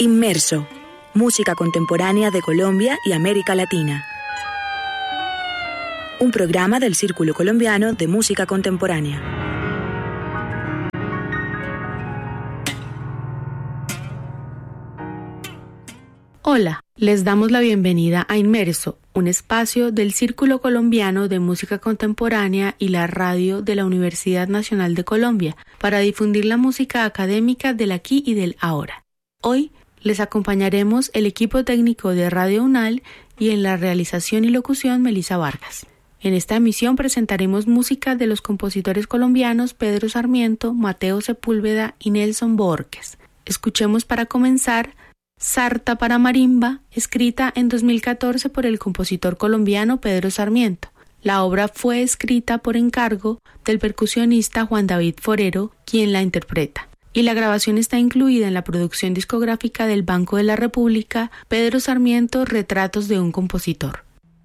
Inmerso, música contemporánea de Colombia y América Latina. Un programa del Círculo Colombiano de Música Contemporánea. Hola, les damos la bienvenida a Inmerso, un espacio del Círculo Colombiano de Música Contemporánea y la radio de la Universidad Nacional de Colombia, para difundir la música académica del aquí y del ahora. Hoy les acompañaremos el equipo técnico de Radio UNAL y en la realización y locución Melissa Vargas. En esta emisión presentaremos música de los compositores colombianos Pedro Sarmiento, Mateo Sepúlveda y Nelson Borges. Escuchemos para comenzar Sarta para marimba, escrita en 2014 por el compositor colombiano Pedro Sarmiento. La obra fue escrita por encargo del percusionista Juan David Forero, quien la interpreta, y la grabación está incluida en la producción discográfica del Banco de la República, Pedro Sarmiento, Retratos de un compositor.